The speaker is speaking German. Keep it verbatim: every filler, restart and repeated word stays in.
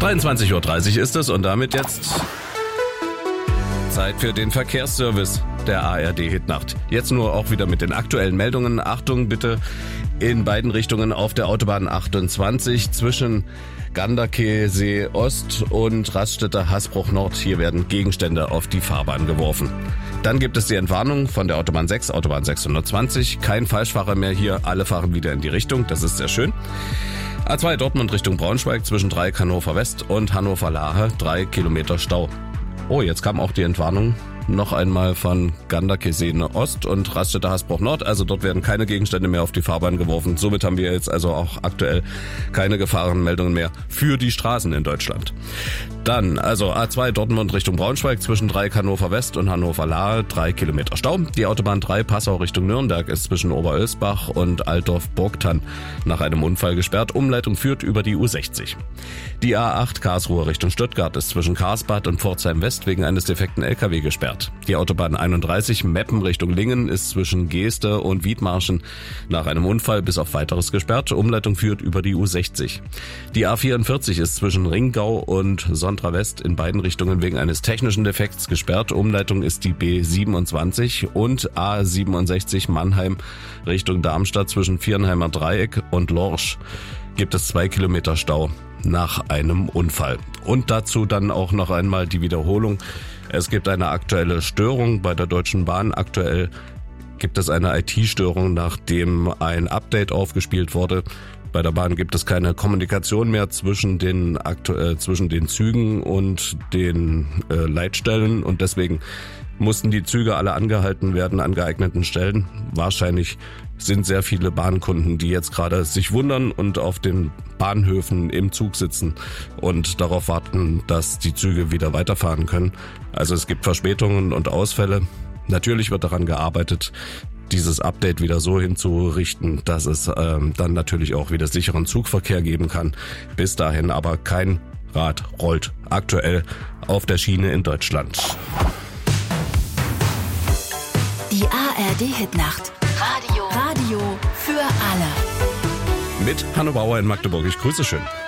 dreiundzwanzig Uhr dreißig ist es und damit jetzt Zeit für den Verkehrsservice der A R D Hitnacht. Jetzt nur auch wieder mit den aktuellen Meldungen. Achtung bitte in beiden Richtungen auf der Autobahn achtundzwanzig zwischen Ganderkesee Ost und Raststätter Hasbruch Nord. Hier werden Gegenstände auf die Fahrbahn geworfen. Dann gibt es die Entwarnung von der Autobahn sechs, Autobahn sechshundertzwanzig. Kein Falschfahrer mehr hier, alle fahren wieder in die Richtung, das ist sehr schön. A zwei Dortmund Richtung Braunschweig zwischen Dreieck Hannover West und Hannover Lahe, drei Kilometer Stau. Oh, jetzt kam auch die Entwarnung noch einmal von Ganderkesee Ost und Raststätter Hasbruch Nord. Also dort werden keine Gegenstände mehr auf die Fahrbahn geworfen. Somit haben wir jetzt also auch aktuell keine Gefahrenmeldungen mehr für die Straßen in Deutschland. Dann also A zwei Dortmund Richtung Braunschweig zwischen Dreieck Hannover West und Hannover Lahe, drei Kilometer Stau. Die Autobahn drei Passau Richtung Nürnberg ist zwischen Oberölsbach und Altdorf-Burgthann nach einem Unfall gesperrt. Umleitung führt über die U sechzig. Die A acht Karlsruhe Richtung Stuttgart ist zwischen Karlsbad und Pforzheim West wegen eines defekten L K W gesperrt. Die Autobahn einunddreißig Meppen Richtung Lingen ist zwischen Geeste und Wiedmarschen nach einem Unfall bis auf weiteres gesperrt. Umleitung führt über die U sechzig. Die A vierundvierzig ist zwischen Ringgau und Sondra West in beiden Richtungen wegen eines technischen Defekts gesperrt. Umleitung ist die B siebenundzwanzig und A siebenundsechzig Mannheim Richtung Darmstadt zwischen Viernheimer Dreieck und Lorsch gibt es zwei Kilometer Stau nach einem Unfall. Und dazu dann auch noch einmal die Wiederholung. Es gibt eine aktuelle Störung bei der Deutschen Bahn. Aktuell gibt es eine I T-Störung, nachdem ein Update aufgespielt wurde. Bei der Bahn gibt es keine Kommunikation mehr zwischen den aktuell zwischen den Zügen und den äh, Leitstellen und deswegen mussten die Züge alle angehalten werden an geeigneten Stellen. Wahrscheinlich sind sehr viele Bahnkunden, die jetzt gerade sich wundern und auf den Bahnhöfen im Zug sitzen und darauf warten, dass die Züge wieder weiterfahren können. Also es gibt Verspätungen und Ausfälle. Natürlich wird daran gearbeitet, dieses Update wieder so hinzurichten, dass es ähm, dann natürlich auch wieder sicheren Zugverkehr geben kann. Bis dahin aber kein Rad rollt aktuell auf der Schiene in Deutschland. Die A R D Hitnacht. Radio. Radio für alle. Mit Hanno Bauer in Magdeburg. Ich grüße schön.